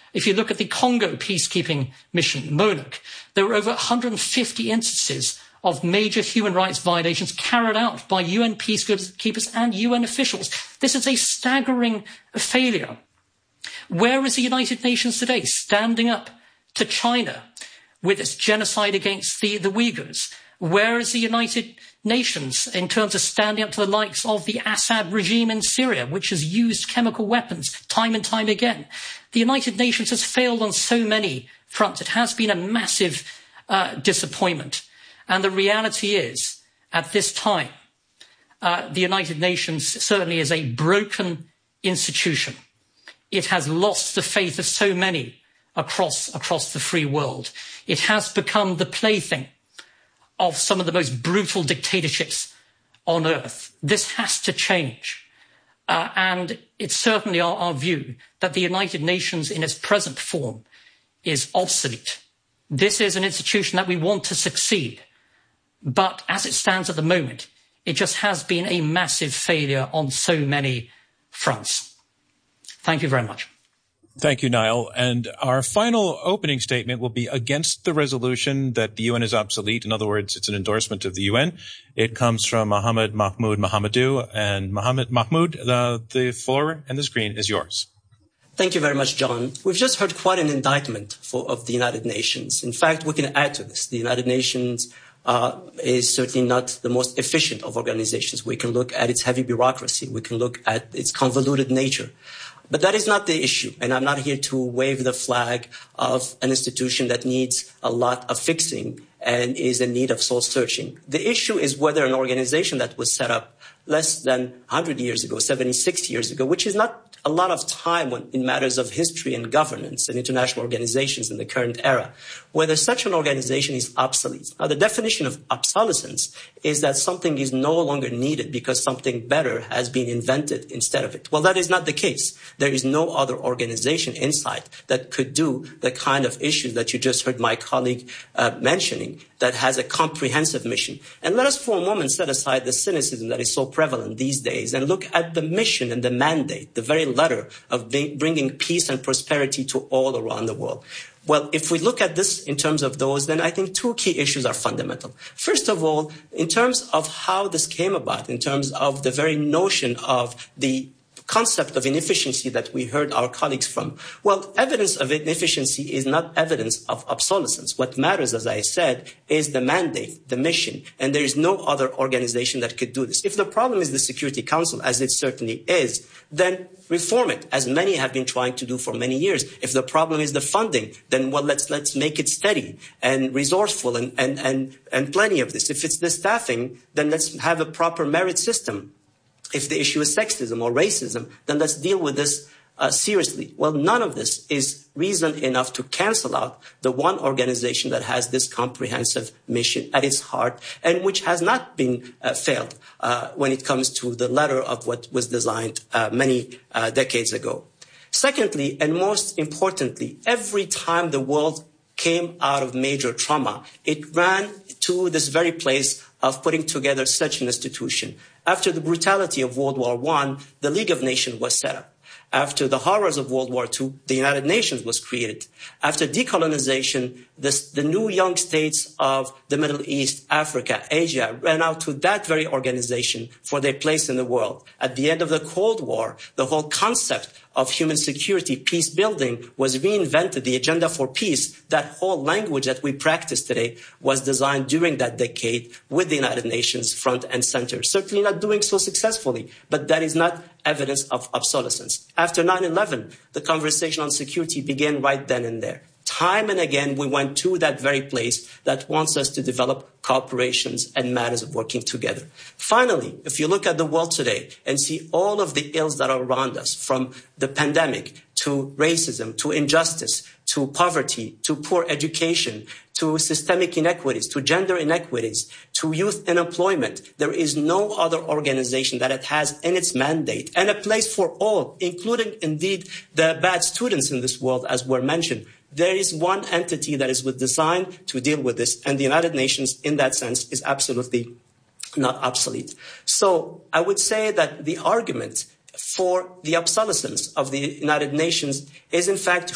If you look at the Congo peacekeeping mission, MONUC, there were over 150 instances of major human rights violations carried out by UN peacekeepers and UN officials. This is a staggering failure. Where is the United Nations today? Standing up to China with its genocide against the Uyghurs. Where is the United Nations in terms of standing up to the likes of the Assad regime in Syria, which has used chemical weapons time and time again? The United Nations has failed on so many fronts. It has been a massive disappointment. And the reality is, at this time, the United Nations certainly is a broken institution. It has lost the faith of so many across the free world. It has become the plaything of some of the most brutal dictatorships on earth. This has to change. And it's certainly our view that the United Nations in its present form is obsolete. This is an institution that we want to succeed. But as it stands at the moment, it just has been a massive failure on so many fronts. Thank you very much. Thank you, Niall. And our final opening statement will be against the resolution that the UN is obsolete. In other words, it's an endorsement of the UN. It comes from Mohammed Mahmoud Mohammadou. And Mohammed Mahmoud, the floor and the screen is yours. Thank you very much, John. We've just heard quite an indictment of the United Nations. In fact, we can add to this. The United Nations is certainly not the most efficient of organizations. We can look at its heavy bureaucracy. We can look at its convoluted nature. But that is not the issue, and I'm not here to wave the flag of an institution that needs a lot of fixing and is in need of soul searching. The issue is whether an organization that was set up less than 100 years ago, 76 years ago, which is not a lot of time in matters of history and governance and international organizations in the current era, whether such an organization is obsolete. Now, the definition of obsolescence is that something is no longer needed because something better has been invented instead of it. Well, that is not the case. There is no other organization in sight that could do the kind of issues that you just heard my colleague mentioning, that has a comprehensive mission. And let us for a moment set aside the cynicism that is so prevalent these days and look at the mission and the mandate, the very letter of bringing peace and prosperity to all around the world. Well, if we look at this in terms of those, then I think two key issues are fundamental. First of all, in terms of how this came about, in terms of the very notion of the concept of inefficiency that we heard our colleagues from. Well, evidence of inefficiency is not evidence of obsolescence. What matters, as I said, is the mandate, the mission, and there is no other organization that could do this. If the problem is the Security Council, as it certainly is, then reform it, as many have been trying to do for many years. If the problem is the funding, then well, let's make it steady and resourceful and plenty of this. If it's the staffing, then let's have a proper merit system. If the issue is sexism or racism, then let's deal with this seriously. Well, none of this is reason enough to cancel out the one organization that has this comprehensive mission at its heart and which has not been failed when it comes to the letter of what was designed many decades ago. Secondly, and most importantly, every time the world came out of major trauma, it ran to this very place of putting together such an institution. After the brutality of World War I, the League of Nations was set up. After the horrors of World War II, the United Nations was created. After decolonization, the new young states of the Middle East, Africa, Asia ran out to that very organization for their place in the world. At the end of the Cold War, the whole concept of human security, peace building, was reinvented. The agenda for peace, that whole language that we practice today, was designed during that decade with the United Nations front and center. Certainly not doing so successfully, but that is not evidence of obsolescence. After 9/11, the conversation on security began right then and there. Time and again, we went to that very place that wants us to develop cooperations and matters of working together. Finally, if you look at the world today and see all of the ills that are around us, from the pandemic to racism, to injustice, to poverty, to poor education, to systemic inequities, to gender inequities, to youth unemployment, there is no other organization that it has in its mandate and a place for all, including indeed the bad students in this world, as were mentioned. There is one entity that is designed to deal with this, and the United Nations, in that sense, is absolutely not obsolete. So I would say that the argument for the obsolescence of the United Nations is, in fact,